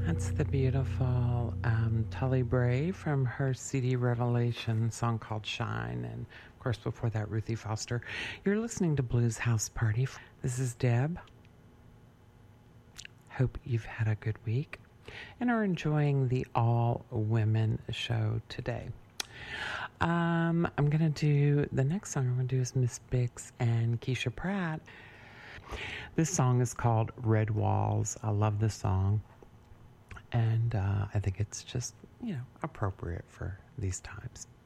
That's the beautiful Tully Bray from her CD Revelation song called Shine. And of course, before that, Ruthie Foster. You're listening to Blues House Party. This is Deb. Hope you've had a good week and are enjoying the all-women show today. I'm going to do, the next song I'm going to do is Miss Biggs and Keisha Pratt. This song is called Red Walls. I love this song. And I think it's just, appropriate for these times.